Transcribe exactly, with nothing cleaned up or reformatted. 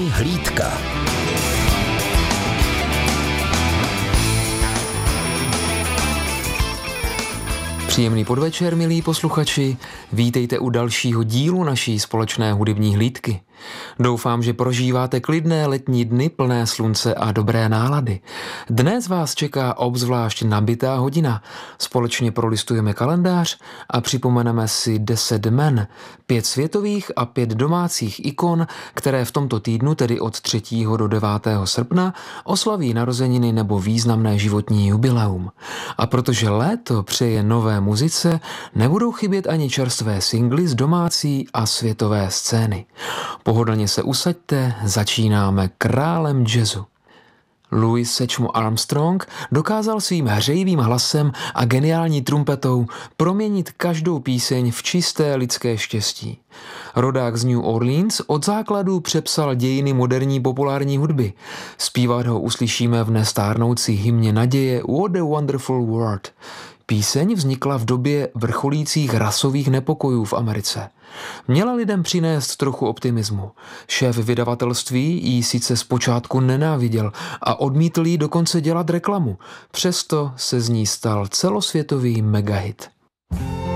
hlídka. Příjemný podvečer, milí posluchači, vítejte u dalšího dílu naší společné hudební hlídky. Doufám, že prožíváte klidné letní dny plné slunce a dobré nálady. Dnes vás čeká obzvlášť nabitá hodina. Společně prolistujeme kalendář a připomeneme si deset men, pět světových a pět domácích ikon, které v tomto týdnu, tedy od třetího do devátého srpna, oslaví narozeniny nebo významné životní jubileum. A protože léto přeje nové muzice, nebudou chybět ani čerstvé singly z domácí a světové scény. Pohodlně se usaďte, začínáme králem jazzu. Louis Sečmo Armstrong dokázal svým hřejivým hlasem a geniální trumpetou proměnit každou píseň v čisté lidské štěstí. Rodák z New Orleans od základů přepsal dějiny moderní populární hudby. Zpívat ho uslyšíme v nestárnoucí hymně naděje What a Wonderful World. Píseň vznikla v době vrcholících rasových nepokojů v Americe. Měla lidem přinést trochu optimismu. Šéf vydavatelství ji sice zpočátku nenáviděl a odmítl jí dokonce dělat reklamu. Přesto se z ní stal celosvětový megahit.